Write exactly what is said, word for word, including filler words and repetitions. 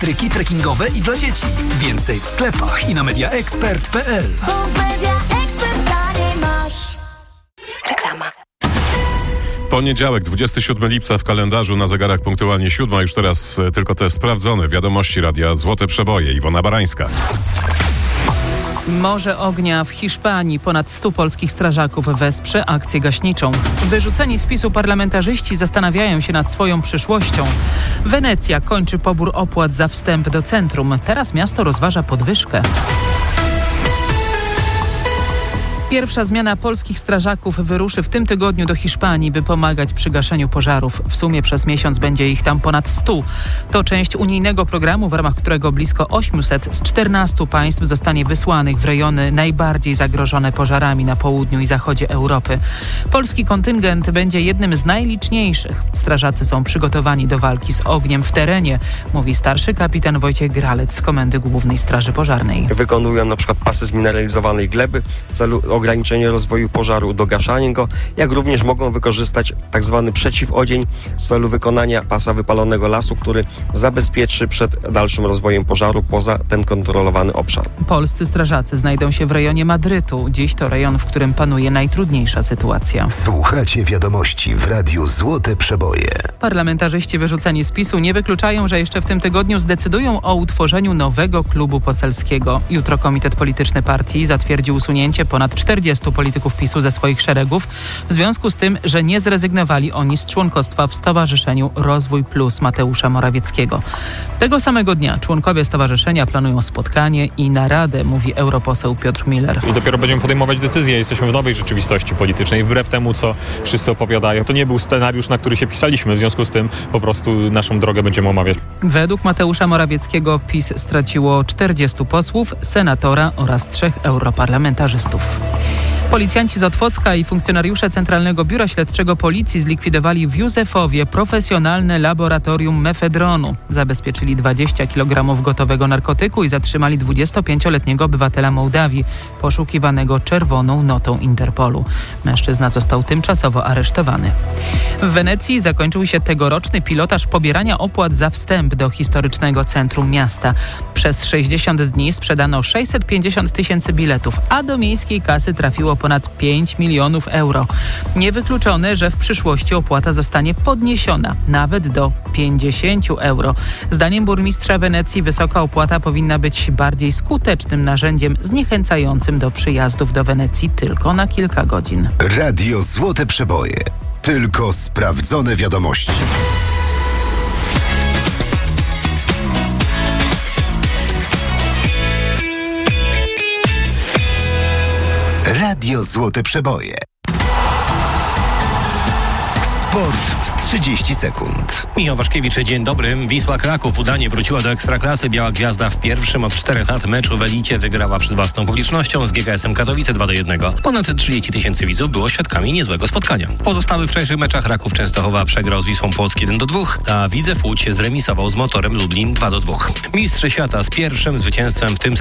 Tryki trekkingowe i dla dzieci. Więcej w sklepach i na mediaexpert kropka p l. Reklama. Poniedziałek, dwudziestego siódmego lipca w kalendarzu, na zegarach punktualnie siódma. Już teraz tylko te sprawdzone wiadomości radia Złote Przeboje. Iwona Barańska. Morze ognia w Hiszpanii. Ponad stu polskich strażaków wesprze akcję gaśniczą. Wyrzuceni z PiS-u parlamentarzyści zastanawiają się nad swoją przyszłością. Wenecja kończy pobór opłat za wstęp do centrum. Teraz miasto rozważa podwyżkę. Pierwsza zmiana polskich strażaków wyruszy w tym tygodniu do Hiszpanii, by pomagać przy gaszeniu pożarów. W sumie przez miesiąc będzie ich tam ponad stu. To część unijnego programu, w ramach którego blisko osiemset z czternastu państw zostanie wysłanych w rejony najbardziej zagrożone pożarami na południu i zachodzie Europy. Polski kontyngent będzie jednym z najliczniejszych. Strażacy są przygotowani do walki z ogniem w terenie, mówi starszy kapitan Wojciech Gralec z Komendy Głównej Straży Pożarnej. Wykonują na przykład pasy zmineralizowanej gleby w celu ograniczenie rozwoju pożaru, dogaszanie go, jak również mogą wykorzystać tak zwany przeciwodzień w celu wykonania pasa wypalonego lasu, który zabezpieczy przed dalszym rozwojem pożaru poza ten kontrolowany obszar. Polscy strażacy znajdą się w rejonie Madrytu. Dziś to rejon, w którym panuje najtrudniejsza sytuacja. Słuchacie wiadomości w radiu Złote Przeboje. Parlamentarzyści wyrzuceni z PiS-u nie wykluczają, że jeszcze w tym tygodniu zdecydują o utworzeniu nowego klubu poselskiego. Jutro Komitet Polityczny Partii zatwierdził usunięcie ponad czterdziestu polityków PiS-u ze swoich szeregów w związku z tym, że nie zrezygnowali oni z członkostwa w Stowarzyszeniu Rozwój Plus Mateusza Morawieckiego. Tego samego dnia członkowie stowarzyszenia planują spotkanie i naradę, mówi europoseł Piotr Miller. I dopiero będziemy podejmować decyzje. Jesteśmy w nowej rzeczywistości politycznej. Wbrew temu, co wszyscy opowiadają, to nie był scenariusz, na który się pisaliśmy. W związku z tym po prostu naszą drogę będziemy omawiać. Według Mateusza Morawieckiego PiS straciło czterdziestu posłów, senatora oraz trzech europarlamentarzystów. Policjanci z Otwocka i funkcjonariusze Centralnego Biura Śledczego Policji zlikwidowali w Józefowie profesjonalne laboratorium mefedronu. Zabezpieczyli dwadzieścia kilogramów gotowego narkotyku i zatrzymali dwudziestopięcioletniego obywatela Mołdawii, poszukiwanego czerwoną notą Interpolu. Mężczyzna został tymczasowo aresztowany. W Wenecji zakończył się tegoroczny pilotaż pobierania opłat za wstęp do historycznego centrum miasta. Przez sześćdziesiąt dni sprzedano sześćset pięćdziesiąt tysięcy biletów, a do miejskiej kasy trafiło ponad pięć milionów euro. Niewykluczone, że w przyszłości opłata zostanie podniesiona nawet do pięćdziesięciu euro. Zdaniem burmistrza Wenecji wysoka opłata powinna być bardziej skutecznym narzędziem zniechęcającym do przyjazdów do Wenecji tylko na kilka godzin. Radio Złote Przeboje. Tylko sprawdzone wiadomości. Radio Złote Przeboje. Sport w trzydzieści sekund. Michał Waszkiewicz, dzień dobry. Wisła Kraków udanie wróciła do Ekstraklasy. Biała Gwiazda w pierwszym od czterech lat meczu w elicie wygrała przed własną publicznością z G K S-em Katowice dwa do jednego. Ponad trzydzieści tysięcy widzów było świadkami niezłego spotkania. W pozostałych wczorajszych meczach Raków Częstochowa przegrał z Wisłą Płock jeden do dwóch, a Widzew Łódź zremisował z Motorem Lublin dwa do dwóch. Mistrz świata z pierwszym zwycięstwem w tym